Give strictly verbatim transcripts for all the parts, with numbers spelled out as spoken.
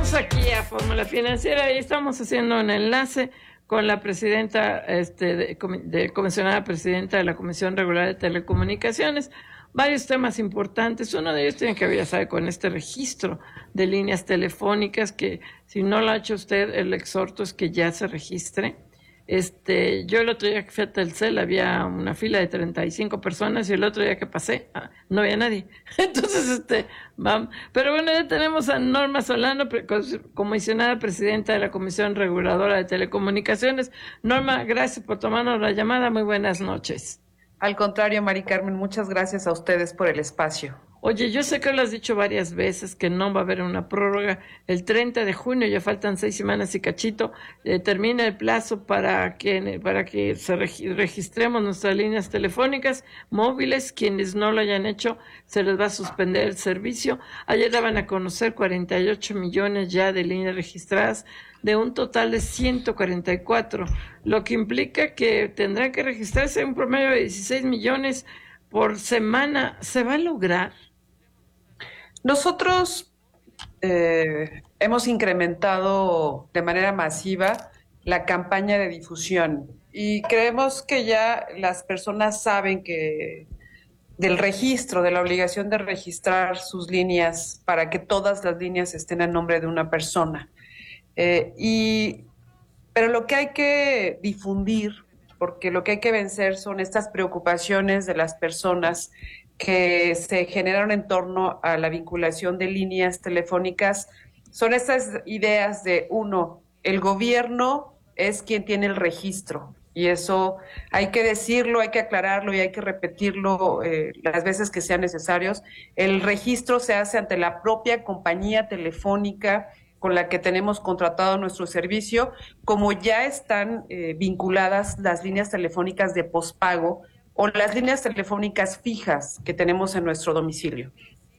Regresamos aquí a Fórmula Financiera y estamos haciendo un enlace con la presidenta, este, de, de comisionada presidenta de la Comisión Regular de Telecomunicaciones. Varios temas importantes. Uno de ellos tiene que ver, ya sabe, con este registro de líneas telefónicas que, si no lo ha hecho usted, el exhorto es que ya se registre. Este, yo el otro día que fui a Telcel había una fila de treinta y cinco personas y el otro día que pasé ah, no había nadie. Entonces, este, vamos. Pero bueno, ya tenemos a Norma Solano, comisionada presidenta de la Comisión Reguladora de Telecomunicaciones. Norma, gracias por tomarnos la llamada. Muy buenas noches. Al contrario, Mari Carmen, muchas gracias a ustedes por el espacio. Oye, yo sé que lo has dicho varias veces, que no va a haber una prórroga. El treinta de junio, ya faltan seis semanas y cachito, eh, termina el plazo para que, para que se regi- registremos nuestras líneas telefónicas móviles. Quienes no lo hayan hecho, se les va a suspender el servicio. Ayer daban a conocer cuarenta y ocho millones ya de líneas registradas, de un total de ciento cuarenta y cuatro, lo que implica que tendrán que registrarse un promedio de dieciséis millones por semana. ¿Se va a lograr? Nosotros eh, hemos incrementado de manera masiva la campaña de difusión y creemos que ya las personas saben que del registro, de la obligación de registrar sus líneas para que todas las líneas estén a nombre de una persona. Eh, y, pero lo que hay que difundir, porque lo que hay que vencer son estas preocupaciones de las personas que se generaron en torno a la vinculación de líneas telefónicas, son estas ideas de, uno, el gobierno es quien tiene el registro, y eso hay que decirlo, hay que aclararlo y hay que repetirlo eh, las veces que sean necesarios. El registro se hace ante la propia compañía telefónica con la que tenemos contratado nuestro servicio, como ya están eh, vinculadas las líneas telefónicas de pospago o las líneas telefónicas fijas que tenemos en nuestro domicilio.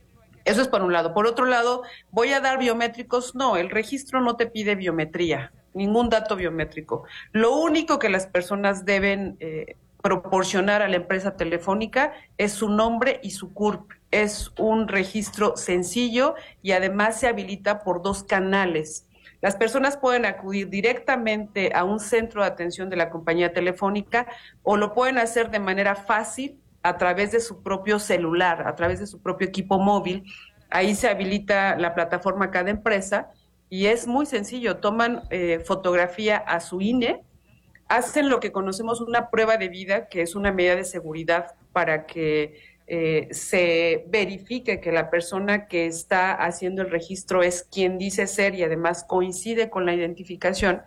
Eso es por un lado. Por otro lado, ¿voy a dar biométricos? No, el registro no te pide biometría, ningún dato biométrico. Lo único que las personas deben eh, proporcionar a la empresa telefónica es su nombre y su C U R P. Es un registro sencillo y además se habilita por dos canales. Las personas pueden acudir directamente a un centro de atención de la compañía telefónica o lo pueden hacer de manera fácil a través de su propio celular, a través de su propio equipo móvil. Ahí se habilita la plataforma Cada Empresa y es muy sencillo. Toman eh, fotografía a su I N E, hacen lo que conocemos una prueba de vida, que es una medida de seguridad para que Eh, se verifique que la persona que está haciendo el registro es quien dice ser y además coincide con la identificación.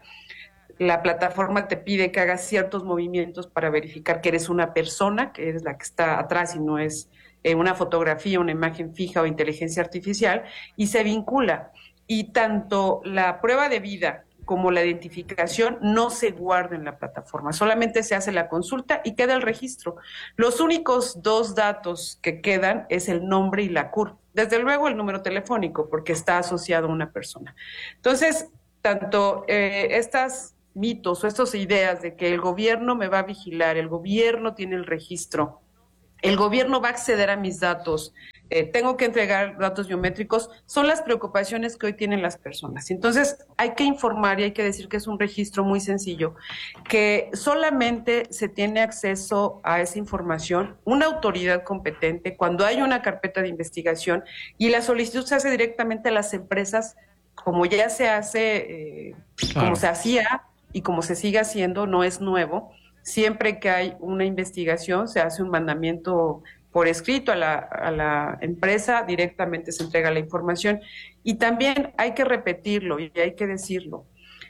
La plataforma te pide que hagas ciertos movimientos para verificar que eres una persona, que eres la que está atrás y no es eh, una fotografía, una imagen fija o inteligencia artificial, y se vincula. Y tanto la prueba de vida como la identificación no se guarda en la plataforma, solamente se hace la consulta y queda el registro. Los únicos dos datos que quedan es el nombre y la C U R P, desde luego el número telefónico, porque está asociado a una persona. Entonces, tanto eh, estas mitos o estas ideas de que el gobierno me va a vigilar, el gobierno tiene el registro, el gobierno va a acceder a mis datos, eh, tengo que entregar datos biométricos, son las preocupaciones que hoy tienen las personas. Entonces, hay que informar y hay que decir que es un registro muy sencillo, que solamente se tiene acceso a esa información una autoridad competente cuando hay una carpeta de investigación y la solicitud se hace directamente a las empresas, como ya se hace, eh, claro. como se hacía y como se sigue haciendo, no es nuevo. Siempre que hay una investigación, se hace un mandamiento por escrito a la, a la empresa, directamente se entrega la información. Y también hay que repetirlo y hay que decirlo.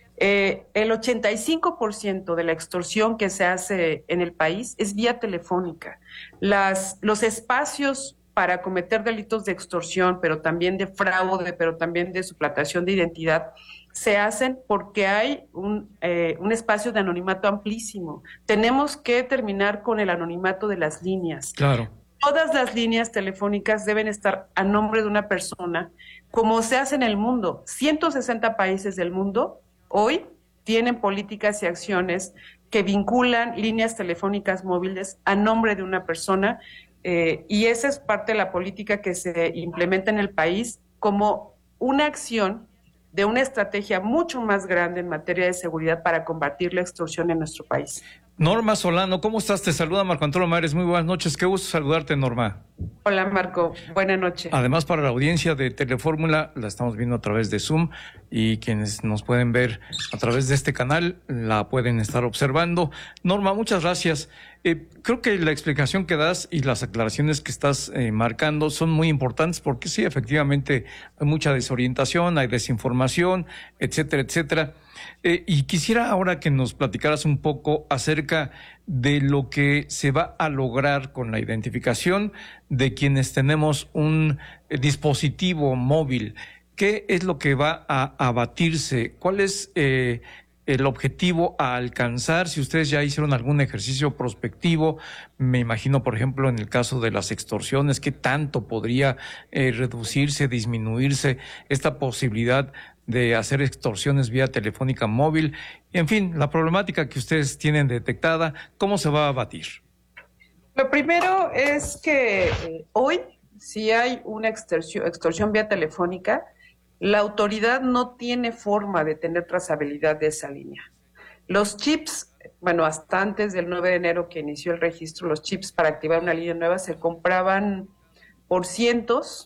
Eh, el ochenta y cinco por ciento de la extorsión que se hace en el país es vía telefónica. Las, los espacios para cometer delitos de extorsión, pero también de fraude, pero también de suplantación de identidad, se hacen porque hay un, eh, un espacio de anonimato amplísimo. Tenemos que terminar con el anonimato de las líneas. Claro. Todas las líneas telefónicas deben estar a nombre de una persona, como se hace en el mundo. ciento sesenta países del mundo hoy tienen políticas y acciones que vinculan líneas telefónicas móviles a nombre de una persona, eh, y esa es parte de la política que se implementa en el país como una acción de una estrategia mucho más grande en materia de seguridad para combatir la extorsión en nuestro país. Norma Solano, ¿cómo estás? Te saluda Marco Antonio Mares. Muy buenas noches. Qué gusto saludarte, Norma. Hola, Marco. Buenas noches. Además, para la audiencia de Telefórmula, la estamos viendo a través de Zoom y quienes nos pueden ver a través de este canal la pueden estar observando. Norma, muchas gracias. Eh, creo que la explicación que das y las aclaraciones que estás eh, marcando son muy importantes porque sí, efectivamente, hay mucha desorientación, hay desinformación, etcétera, etcétera. Eh, y quisiera ahora que nos platicaras un poco acerca de lo que se va a lograr con la identificación de quienes tenemos un eh, dispositivo móvil. ¿Qué es lo que va a abatirse? ¿Cuál es eh, el objetivo a alcanzar? Si ustedes ya hicieron algún ejercicio prospectivo, me imagino, por ejemplo, en el caso de las extorsiones, ¿qué tanto podría eh, reducirse, disminuirse esta posibilidad de hacer extorsiones vía telefónica móvil? En fin, la problemática que ustedes tienen detectada, ¿cómo se va a abatir? Lo primero es que eh, hoy, si hay una extorsión, extorsión vía telefónica, la autoridad no tiene forma de tener trazabilidad de esa línea. Los chips, bueno, hasta antes del nueve de enero que inició el registro, los chips para activar una línea nueva se compraban por cientos.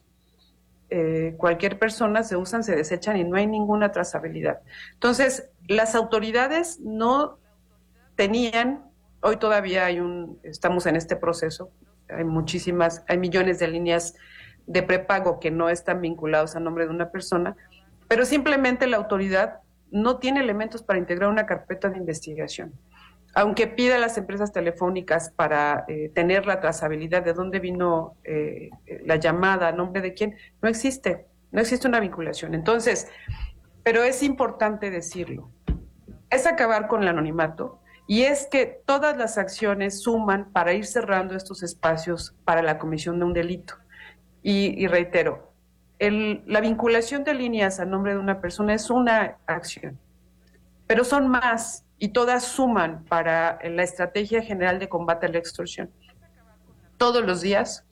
Eh, cualquier persona se usan, se desechan y no hay ninguna trazabilidad. Entonces, las autoridades no tenían, hoy todavía hay un, estamos en este proceso, hay muchísimas, hay millones de líneas de prepago que no están vinculados a nombre de una persona, pero simplemente la autoridad no tiene elementos para integrar una carpeta de investigación. Aunque pida a las empresas telefónicas para eh, tener la trazabilidad de dónde vino eh, la llamada, a nombre de quién, no existe, no existe una vinculación. Entonces, pero es importante decirlo, es acabar con el anonimato y es que todas las acciones suman para ir cerrando estos espacios para la comisión de un delito. Y, y reitero, el, la vinculación de líneas a nombre de una persona es una acción, pero son más y todas suman para la estrategia general de combate a la extorsión. Todos los días,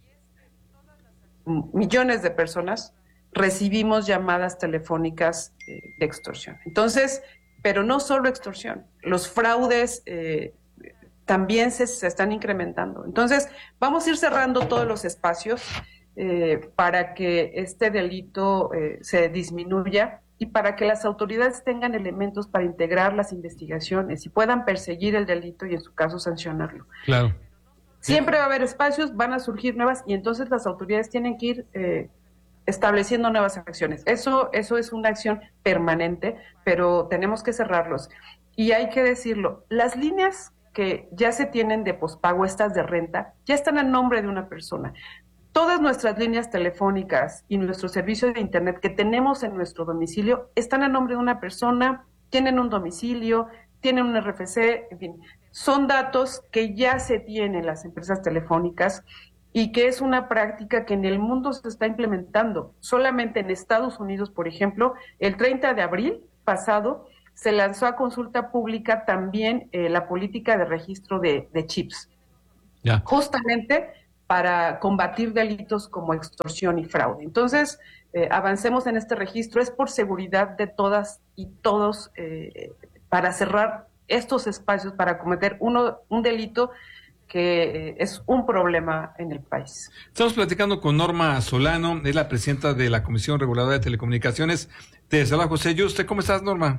millones de personas recibimos llamadas telefónicas eh, de extorsión. Entonces, pero no solo extorsión, los fraudes eh, también se, se están incrementando. Entonces, vamos a ir cerrando todos los espacios eh, para que este delito eh, se disminuya y para que las autoridades tengan elementos para integrar las investigaciones y puedan perseguir el delito y en su caso sancionarlo. Claro. Siempre va a haber espacios, van a surgir nuevas y entonces las autoridades tienen que ir eh, estableciendo nuevas acciones. Eso, eso es una acción permanente, pero tenemos que cerrarlos. Y hay que decirlo, las líneas que ya se tienen de pospago, estas de renta, ya están a nombre de una persona. Todas nuestras líneas telefónicas y nuestro servicio de internet que tenemos en nuestro domicilio están a nombre de una persona, tienen un domicilio, tienen un R F C, en fin, son datos que ya se tienen en las empresas telefónicas y que es una práctica que en el mundo se está implementando. Solamente en Estados Unidos, por ejemplo, el treinta de abril pasado se lanzó a consulta pública también eh, la política de registro de, de chips. Ya. Justamente para combatir delitos como extorsión y fraude. Entonces, eh, avancemos en este registro, es por seguridad de todas y todos, eh, para cerrar estos espacios, para cometer uno, un delito que eh, es un problema en el país. Estamos platicando con Norma Solano, es la presidenta de la Comisión Reguladora de Telecomunicaciones. Te saluda José Yuste. ¿Cómo estás, Norma?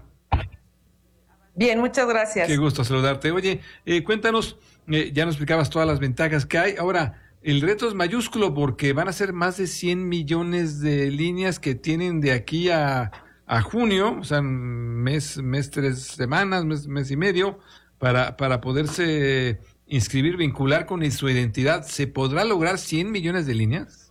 Bien, muchas gracias. Qué gusto saludarte. Oye, eh, cuéntanos, eh, ya nos explicabas todas las ventajas que hay. Ahora, el reto es mayúsculo porque van a ser más de cien millones de líneas que tienen de aquí a, a junio, o sea, mes, mes, tres semanas, mes, mes y medio, para, para poderse inscribir, vincular con su identidad. ¿Se podrá lograr cien millones de líneas?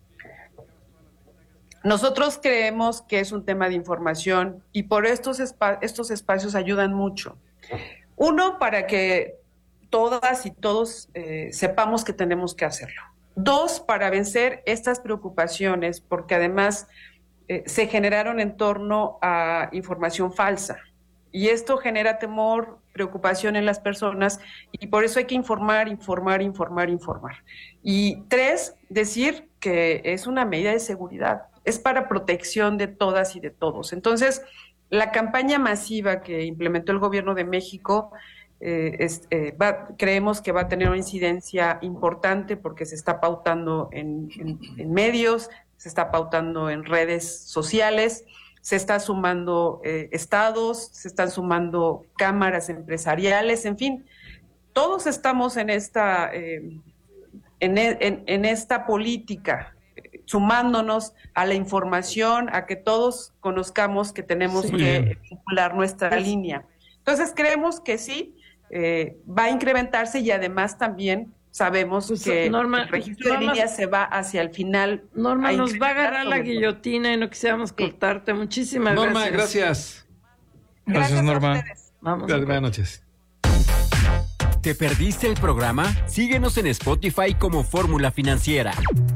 Nosotros creemos que es un tema de información y por estos, espa- estos espacios ayudan mucho. Uno, para que todas y todos eh, sepamos que tenemos que hacerlo. Dos, para vencer estas preocupaciones, porque además eh, se generaron en torno a información falsa. Y esto genera temor, preocupación en las personas, y por eso hay que informar, informar, informar, informar. Y tres, decir que es una medida de seguridad. es para protección de todas y de todos. Entonces, la campaña masiva que implementó el gobierno de México, eh, es, eh, va, creemos que va a tener una incidencia importante porque se está pautando en, en, en medios, se está pautando en redes sociales, se está sumando eh, estados, se están sumando cámaras empresariales, en fin, todos estamos en esta, eh, en, en, en esta política, eh, sumándonos a la información, a que todos conozcamos que tenemos sí. que vincular nuestra sí. línea. Entonces creemos que sí, eh, va a incrementarse y además también sabemos pues, que Norma, el registro Norma, de líneas se va hacia el final. Norma, nos va a agarrar la guillotina y no quisiéramos sí. cortarte. Muchísimas Norma, gracias. gracias. Gracias, gracias Norma. Vamos. Buenas noches. ¿Te perdiste el programa? Síguenos en Spotify como Fórmula Financiera.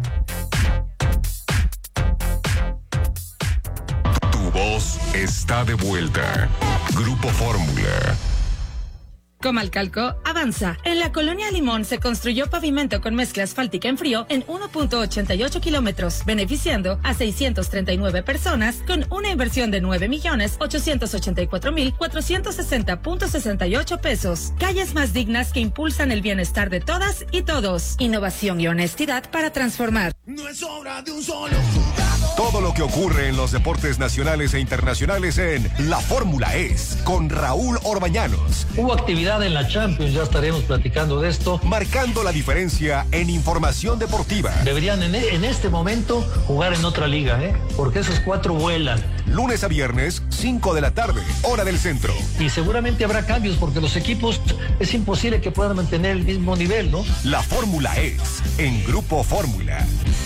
Tu voz está de vuelta. Grupo Fórmula. Comalcalco avanza. En la colonia Limón se construyó pavimento con mezcla asfáltica en frío en uno punto ochenta y ocho kilómetros, beneficiando a seiscientas treinta y nueve personas con una inversión de nueve millones ochocientos ochenta y cuatro mil cuatrocientos sesenta punto sesenta y ocho pesos. Calles más dignas que impulsan el bienestar de todas y todos. Innovación y honestidad para transformar. No es obra de un solo jugador. Todo lo que ocurre en los deportes nacionales e internacionales en La Fórmula Es con Raúl Orbañanos. Hubo actividad en la Champions, ya estaremos platicando de esto. Marcando la diferencia en información deportiva. Deberían en, en este momento jugar en otra liga, ¿eh? Porque esos cuatro vuelan. Lunes a viernes, cinco de la tarde, hora del centro. Y seguramente habrá cambios porque los equipos es imposible que puedan mantener el mismo nivel, ¿no? La Fórmula Es en Grupo Fórmula.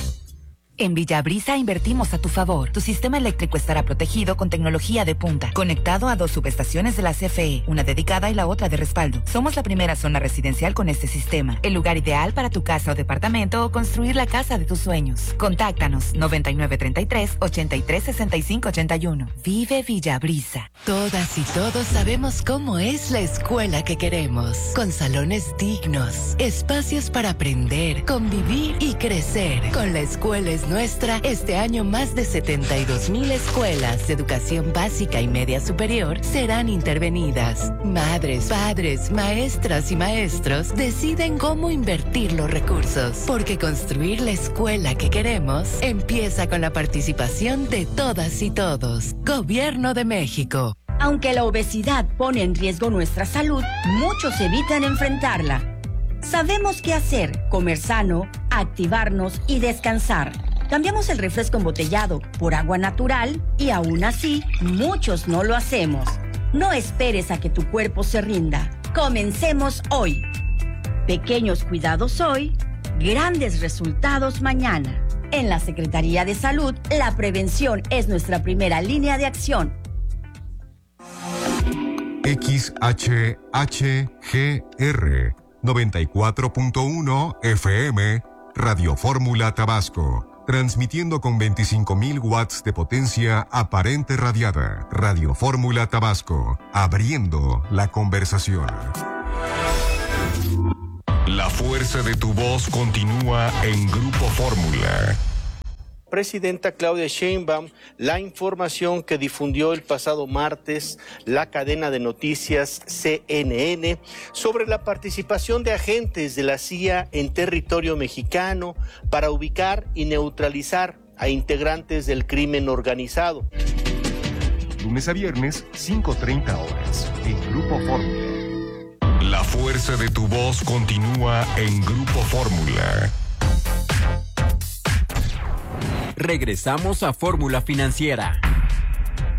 En Villabrisa invertimos a tu favor. Tu sistema eléctrico estará protegido con tecnología de punta, conectado a dos subestaciones de la C F E, una dedicada y la otra de respaldo. Somos la primera zona residencial con este sistema, el lugar ideal para tu casa o departamento o construir la casa de tus sueños. Contáctanos noventa y nueve treinta y tres, ochenta y tres sesenta y cinco ochenta y uno. Vive Villabrisa. Todas y todos sabemos cómo es la escuela que queremos, con salones dignos, espacios para aprender, convivir y crecer. Con la escuela es nuestra, este año más de setenta y dos mil escuelas de educación básica y media superior serán intervenidas. Madres, padres, maestras y maestros deciden cómo invertir los recursos, porque construir la escuela que queremos empieza con la participación de todas y todos. Gobierno de México. Aunque la obesidad pone en riesgo nuestra salud, muchos evitan enfrentarla. Sabemos qué hacer: comer sano, activarnos y descansar. Cambiamos el refresco embotellado por agua natural y aún así, muchos no lo hacemos. No esperes a que tu cuerpo se rinda. Comencemos hoy. Pequeños cuidados hoy, grandes resultados mañana. En la Secretaría de Salud, la prevención es nuestra primera línea de acción. X H H G R noventa y cuatro punto uno F M, Radio Fórmula Tabasco. Transmitiendo con veinticinco mil watts de potencia aparente radiada. Radio Fórmula Tabasco, abriendo la conversación. La fuerza de tu voz continúa en Grupo Fórmula. Presidenta Claudia Sheinbaum, la información que difundió el pasado martes la cadena de noticias C N N sobre la participación de agentes de la C I A en territorio mexicano para ubicar y neutralizar a integrantes del crimen organizado. Lunes a viernes, cinco treinta horas, en Grupo Fórmula. La fuerza de tu voz continúa en Grupo Fórmula. Regresamos a Fórmula Financiera.